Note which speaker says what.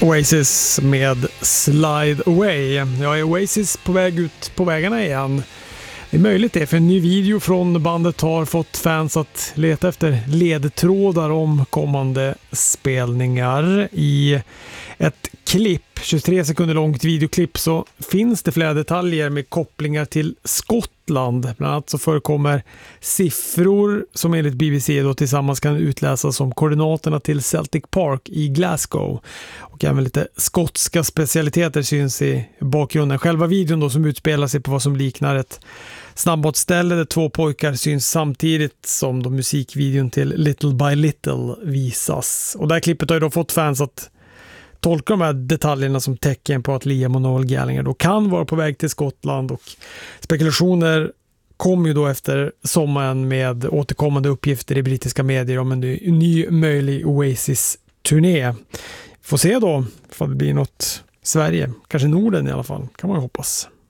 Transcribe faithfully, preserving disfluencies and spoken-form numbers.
Speaker 1: Oasis med Slide Away. Ja, är Oasis på väg ut på vägarna igen? Det är möjligt det, för en ny video från bandet har fått fans att leta efter ledtrådar om kommande spelningar. I ett klipp, tjugotre sekunder långt videoklipp, så finns det flera detaljer med kopplingar till Skottland. Bland annat så förekommer siffror som enligt B B C då tillsammans kan utläsas som koordinaterna till Celtic Park i Glasgow. Och även lite skotska specialiteter syns i bakgrunden. Själva videon då, som utspelar sig på vad som liknar ett snabbmatsställe där två pojkar syns samtidigt som då musikvideon till Little by Little visas. Och det här klippet har ju då fått fans att tolka de här detaljerna som tecken på att Liam och Noel Gallagher då kan vara på väg till Skottland, och spekulationer kom ju då efter sommaren med återkommande uppgifter i brittiska medier om en ny möjlig Oasis-turné. Får se då om det blir något Sverige, kanske Norden i alla fall, kan man ju hoppas.